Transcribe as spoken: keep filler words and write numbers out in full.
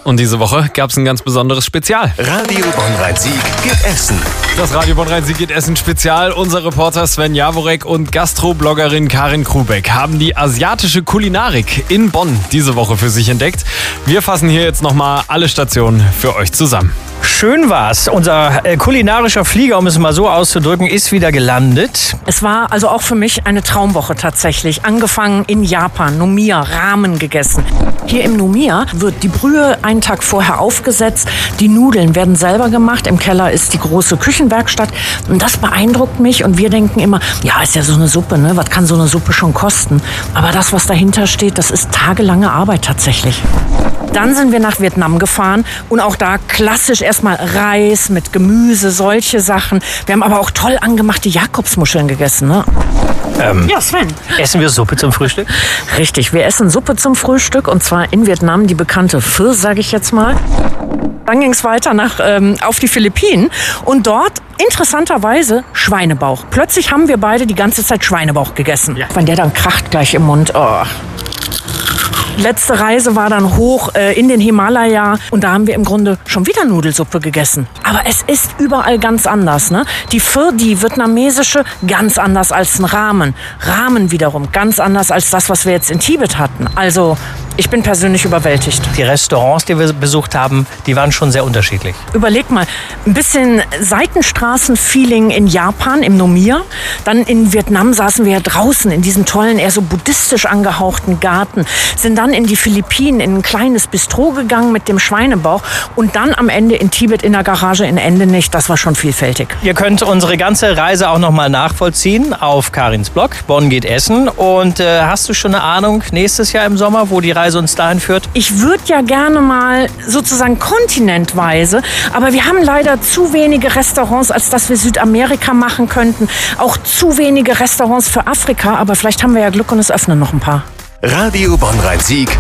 Und diese Woche gab es ein ganz besonderes Spezial. Radio Bonn-Rhein-Sieg geht essen. Das Radio Bonn-Rhein-Sieg geht essen Spezial. Unser Reporter Sven Jaworek und Gastrobloggerin Karin Krubeck haben die asiatische Kulinarik in Bonn diese Woche für sich entdeckt. Wir fassen hier jetzt nochmal alle Stationen für euch zusammen. Schön war's. Unser äh, kulinarischer Flieger, um es mal so auszudrücken, ist wieder gelandet. Es war also auch für mich eine Traumwoche tatsächlich. Angefangen in Japan, Nomiya, Ramen gegessen. Hier im Nomiya wird die Brühe einen Tag vorher aufgesetzt. Die Nudeln werden selber gemacht. Im Keller ist die große Küchenwerkstatt. Und das beeindruckt mich. Und wir denken immer, ja, ist ja so eine Suppe, ne? Was kann so eine Suppe schon kosten? Aber das, was dahinter steht, das ist tagelange Arbeit tatsächlich. Dann sind wir nach Vietnam gefahren und auch da klassisch erstmal Reis mit Gemüse, solche Sachen. Wir haben aber auch toll angemachte Jakobsmuscheln gegessen, ne? Ähm, Ja, Sven. Essen wir Suppe zum Frühstück? Richtig, wir essen Suppe zum Frühstück und zwar in Vietnam, die bekannte Pho, sage ich jetzt mal. Dann ging es weiter nach, ähm, auf die Philippinen und dort interessanterweise Schweinebauch. Plötzlich haben wir beide die ganze Zeit Schweinebauch gegessen. Ja. Wenn der dann kracht gleich im Mund, oh. Letzte Reise war dann hoch äh, in den Himalaya und da haben wir im Grunde schon wieder Nudelsuppe gegessen. Aber es ist überall ganz anders, ne? Die Pho, die vietnamesische, ganz anders als ein Ramen. Ramen wiederum ganz anders als das, was wir jetzt in Tibet hatten. Also ich bin persönlich überwältigt. Die Restaurants, die wir besucht haben, die waren schon sehr unterschiedlich. Überleg mal, ein bisschen Seitenstraßen-Feeling in Japan, im Nomiya. Dann in Vietnam saßen wir ja draußen in diesem tollen, eher so buddhistisch angehauchten Garten. Sind dann in die Philippinen in ein kleines Bistro gegangen mit dem Schweinebauch. Und dann am Ende in Tibet in der Garage in Endenich. Das war schon vielfältig. Ihr könnt unsere ganze Reise auch nochmal nachvollziehen auf Karins Blog, Bonn geht essen. Und äh, hast du schon eine Ahnung, nächstes Jahr im Sommer, wo die Reise uns dahin führt? Ich würde ja gerne mal sozusagen kontinentweise, aber wir haben leider zu wenige Restaurants, als dass wir Südamerika machen könnten. Auch zu wenige Restaurants für Afrika, aber vielleicht haben wir ja Glück und es öffnen noch ein paar. Radio Bonn-Rhein-Sieg